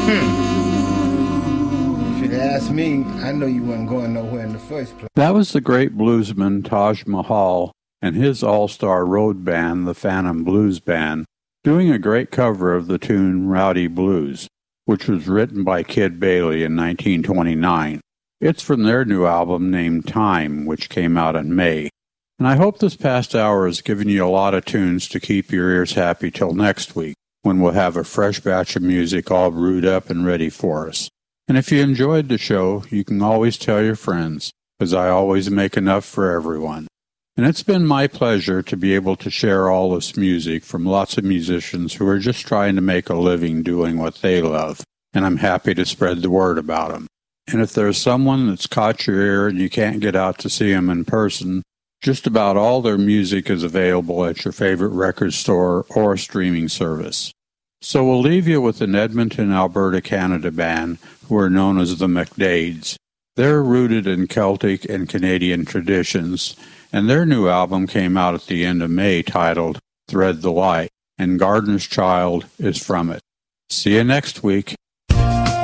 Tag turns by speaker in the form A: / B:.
A: If you'd asked me, I know you wasn't going nowhere in the first place.
B: That was the great bluesman Taj Mahal and his all-star road band, the Phantom Blues Band, doing a great cover of the tune Rowdy Blues, which was written by Kid Bailey in 1929. It's from their new album named Time, which came out in May. And I hope this past hour has given you a lot of tunes to keep your ears happy till next week, when we'll have a fresh batch of music all brewed up and ready for us. And if you enjoyed the show, you can always tell your friends, because I always make enough for everyone. And it's been my pleasure to be able to share all this music from lots of musicians who are just trying to make a living doing what they love, and I'm happy to spread the word about them. And if there's someone that's caught your ear and you can't get out to see them in person, just about all their music is available at your favorite record store or streaming service. So we'll leave you with an Edmonton, Alberta, Canada band who are known as the McDades. They're rooted in Celtic and Canadian traditions, and their new album came out at the end of May titled Thread the Light, and Gardener's Child is from it. See you next week.